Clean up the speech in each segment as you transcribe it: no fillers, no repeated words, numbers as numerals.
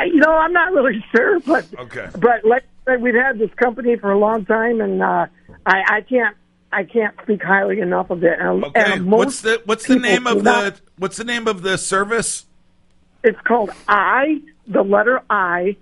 I'm not really sure, but Okay. But like I said, we've had this company for a long time, and I can't speak highly enough of it. And, Okay. and What's the name of not, what's the name of the service? It's called the letter I,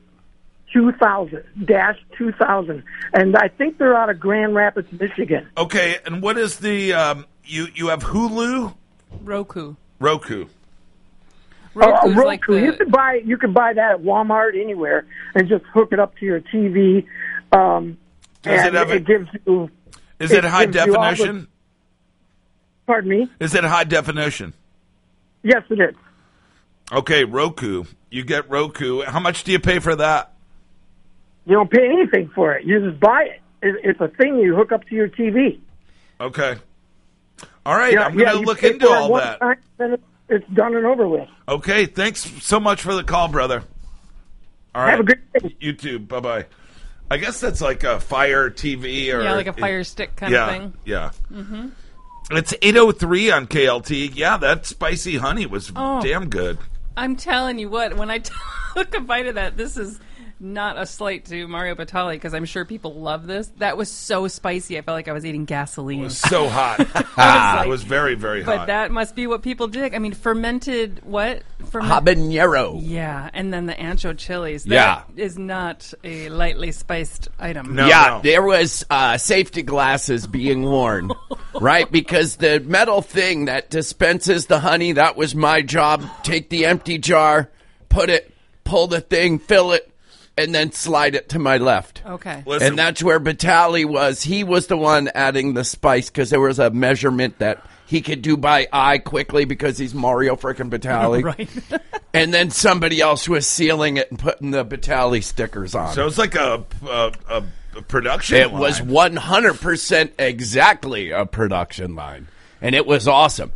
2000-2000, and I think they're out of Grand Rapids, Michigan. Okay, and what is the you have Hulu? Roku. Roku. Roku's Roku. like the, You can buy that at Walmart, anywhere, and just hook it up to your TV. Does it have it gives you? Is it high gives you all the- definition? Pardon me? Is it high definition? Yes, it is. Okay, Roku. You get Roku. How much do you pay for that? You don't pay anything for it. You just buy it. It's a thing you hook up to your TV. Okay. All right, I'm going to you look pay into for it all one that. time, then it's done and over with. Okay, thanks so much for the call, brother. All right. Have a good day. You too. Bye-bye. I guess that's like a Fire TV or... like a Fire Stick kind of thing. Yeah. Mm-hmm. It's 8:03 on KLT. Yeah, that spicy honey was damn good. I'm telling you what, when I took a bite of that, this is not a slight to Mario Batali, because I'm sure people love this. That was so spicy, I felt like I was eating gasoline. It was so hot. It was very, very hot. But that must be what people dig. I mean, fermented what? Habanero. Yeah, and then the ancho chilies. That is not a lightly spiced item. No. There was safety glasses being worn, right? Because the metal thing that dispenses the honey, that was my job. Take the empty jar, pull the thing, fill it, and then slide it to my left. Okay. Listen, And that's where Batali was. He was the one adding the spice because there was a measurement that he could do by eye quickly because he's Mario frickin' Batali. Right. And then somebody else was sealing it and putting the Batali stickers on. so it's like a production It line. was 100% exactly a production line. And it was awesome.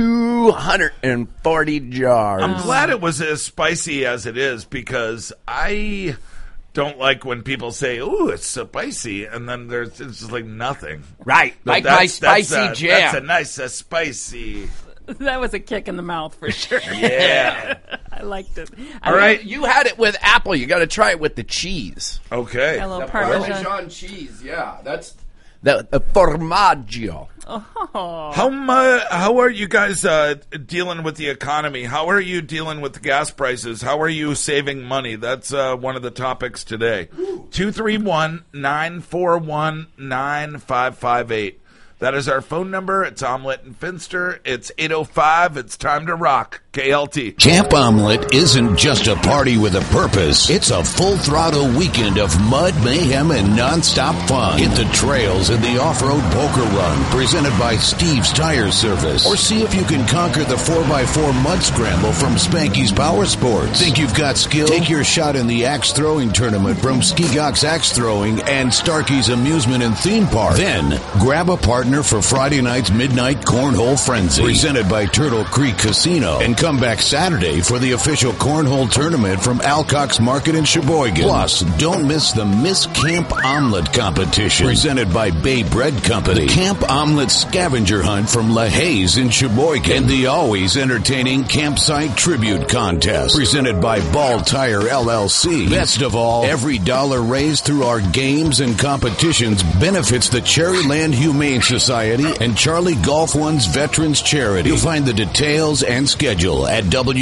240 jars. I'm glad it was as spicy as it is, because I don't like when people say, "Ooh, it's spicy," and then it's just like nothing. Right. But Like my spicy jam. That's a nice spicy. That was a kick in the mouth for sure. Yeah. I liked it. All right. You had it with apple. You got to try it with the cheese. Okay. A little Parmesan. cheese, yeah. That's the formaggio. How are you guys dealing with the economy? How are you dealing with the gas prices? How are you saving money? That's one of the topics today. 231-941-9558. That is our phone number. It's Omelette and Finster. It's 8:05. It's time to rock. KLT. Camp Omelette isn't just a party with a purpose. It's a full-throttle weekend of mud, mayhem, and nonstop fun. Hit the trails in the off-road poker run presented by Steve's Tire Service. Or see if you can conquer the 4x4 mud scramble from Spanky's Power Sports. Think you've got skill? Take your shot in the axe throwing tournament from Ski-Gox Axe Throwing and Starkey's Amusement and Theme Park. Then, grab a partner for Friday night's Midnight Cornhole Frenzy presented by Turtle Creek Casino. And come back Saturday for the official cornhole tournament from Alcock's Market in Sheboygan. Plus, don't miss the Miss Camp Omelette competition presented by Bay Bread Company. The Camp Omelette scavenger hunt from LaHaye's in Sheboygan. And the always entertaining Campsite Tribute Contest presented by Ball Tire LLC. Best of all, every dollar raised through our games and competitions benefits the Cherryland Humane Society and Charlie Golf One's Veterans Charity. You'll find the details and schedule at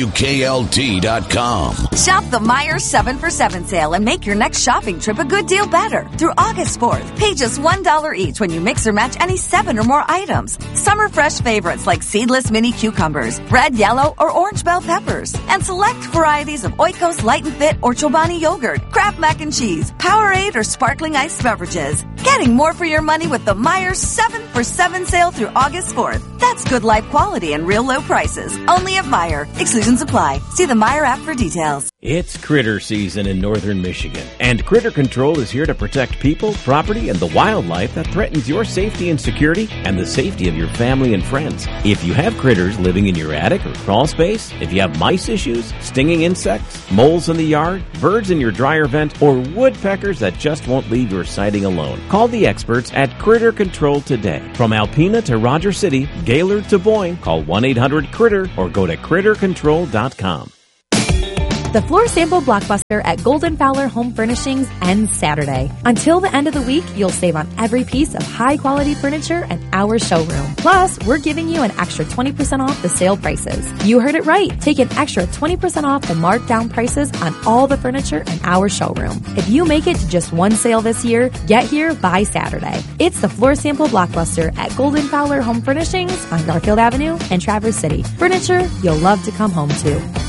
WKLT.com. Shop the Meijer 7 for 7 sale and make your next shopping trip a good deal better. Through August 4th, pay just $1 each when you mix or match any 7 or more items. Summer fresh favorites like seedless mini cucumbers, red, yellow, or orange bell peppers, and select varieties of Oikos Light and Fit or Chobani yogurt, Kraft mac and cheese, Powerade, or sparkling iced beverages. Getting more for your money with the Meijer 7 for 7 sale through August 4th. That's good life quality and real low prices. Only at Meijer. Exclusions apply. See the Meijer app for details. It's critter season in northern Michigan, and Critter Control is here to protect people, property, and the wildlife that threatens your safety and security and the safety of your family and friends. If you have critters living in your attic or crawl space, if you have mice issues, stinging insects, moles in the yard, birds in your dryer vent, or woodpeckers that just won't leave your siding alone, call the experts at Critter Control today. From Alpena to Rogers City, Gaylord to Boyne, call 1-800-CRITTER or go to CritterControl.com. The floor sample blockbuster at Golden Fowler Home Furnishings ends Saturday. Until the end of the week, you'll save on every piece of high-quality furniture in our showroom. Plus, we're giving you an extra 20% off the sale prices. You heard it right. Take an extra 20% off the marked down prices on all the furniture in our showroom. If you make it to just one sale this year, get here by Saturday. It's the floor sample blockbuster at Golden Fowler Home Furnishings on Garfield Avenue in Traverse City. Furniture you'll love to come home to.